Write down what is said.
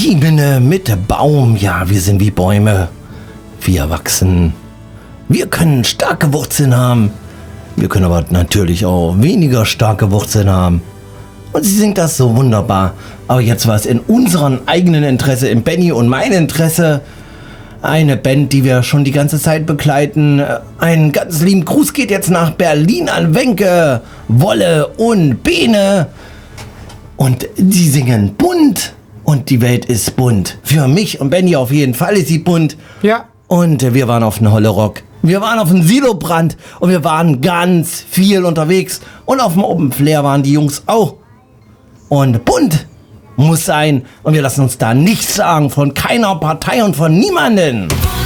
Biene mit Baum, ja, wir sind wie Bäume. Wir wachsen. Wir können starke Wurzeln haben. Wir können aber natürlich auch weniger starke Wurzeln haben. Und sie singt das so wunderbar. Aber jetzt war es in unserem eigenen Interesse, in Benny und mein Interesse, eine Band, die wir schon die ganze Zeit begleiten. Einen ganz lieben Gruß geht jetzt nach Berlin an Wenke, Wolle und Bene. Und die singen bunt. Und die Welt ist bunt. Für mich und Benny auf jeden Fall ist sie bunt. Ja. Und wir waren auf den Hollerock. Wir waren auf dem Silobrand. Und wir waren ganz viel unterwegs. Und auf dem Open Flair waren die Jungs auch. Und bunt muss sein. Und wir lassen uns da nichts sagen von keiner Partei und von niemanden.